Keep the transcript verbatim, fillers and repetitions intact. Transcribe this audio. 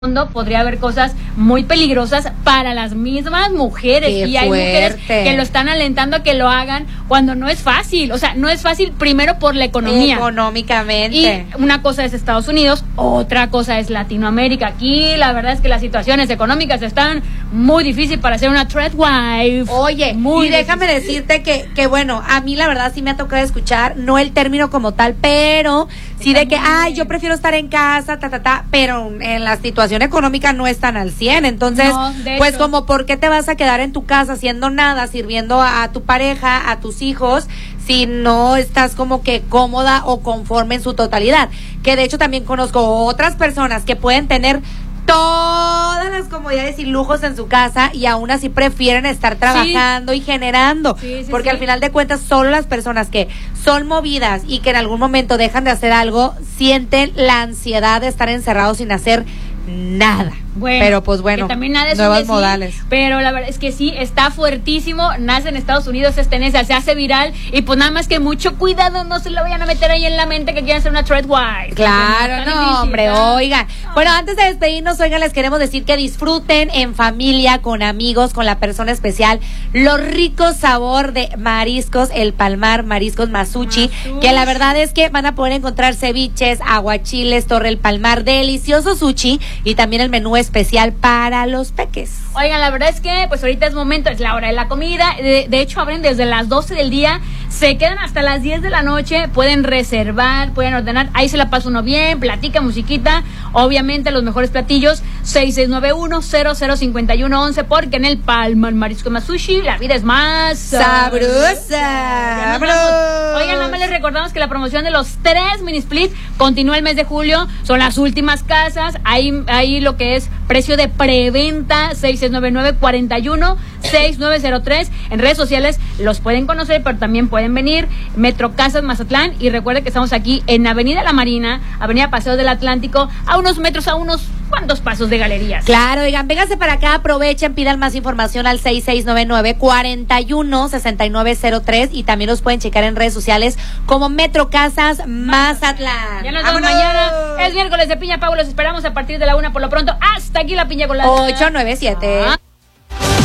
mundo podría haber cosas muy peligrosas para las mismas mujeres. Qué y hay fuerte. mujeres que lo están alentando a que lo hagan cuando no es fácil. O sea, no es fácil primero por la economía. Económicamente. Y una cosa es Estados Unidos, otra cosa es Latinoamérica. Aquí la verdad es que las situaciones económicas están muy difíciles para ser una thread wife. Oye, muy y déjame difícil. decirte que, que bueno, a mí la verdad sí me ha tocado escuchar, no el término como tal, pero sí de que, ay, yo prefiero estar en casa, ta, ta, ta, pero en la situación económica no están al cien, entonces, No, de pues hecho. como, ¿por qué te vas a quedar en tu casa haciendo nada, sirviendo a, a tu pareja, a tus hijos, si no estás como que cómoda o conforme en su totalidad? Que de hecho también conozco otras personas que pueden tener todas las comodidades y lujos en su casa y aún así prefieren estar trabajando sí. y generando, sí, sí, porque sí. al final de cuentas solo las personas que son movidas y que en algún momento dejan de hacer algo sienten la ansiedad de estar encerrados sin hacer nada. Bueno, pero pues bueno, que también nada es nuevas un decir, modales. Pero la verdad es que sí, está fuertísimo, nace en Estados Unidos, es tendencia, se hace viral y pues nada más que mucho cuidado, no se lo vayan a meter ahí en la mente que quieren ser una thread wife. Claro, no, difícil, hombre, ¿no? oigan. Bueno, antes de despedirnos, oigan, les queremos decir que disfruten en familia, con amigos, con la persona especial, los ricos sabor de mariscos, el Palmar, Mariscos Masuchi, Masuchi. que la verdad es que van a poder encontrar ceviches, aguachiles, Torre El Palmar, delicioso sushi y también el menú especial para para los peques. Oigan, la verdad es que pues ahorita es momento, es la hora de la comida, de, de hecho abren desde las doce del día, se quedan hasta las diez de la noche, pueden reservar, pueden ordenar, ahí se la pasa uno bien, platica, musiquita, obviamente los mejores platillos, seis seis nueve uno, cero cero cinco uno once, porque en el Palmar Marisco Masushi la vida es más sabrosa. Oigan, nada más les recordamos que la promoción de los tres mini split continúa el mes de julio, son las últimas casas, ahí, ahí lo que es precio de preventa, seis seis nueve nueve, cuatro uno, seis nueve cero tres. En redes sociales los pueden conocer, pero también pueden venir. Metro Casas Mazatlán. Y recuerde que estamos aquí en Avenida La Marina, Avenida Paseo del Atlántico, a unos metros, a unos cuantos pasos de galerías. Claro, oigan, vénganse para acá, aprovechen, pidan más información al seis seis nueve nueve, cuatro uno, seis nueve cero tres y también los pueden checar en redes sociales como Metro Casas Mazatlán. Ya nos vemos mañana. Es miércoles de Piña Pau, los esperamos a partir de la una por lo pronto. Hasta aquí la piña colada. ocho nueve siete. Ah.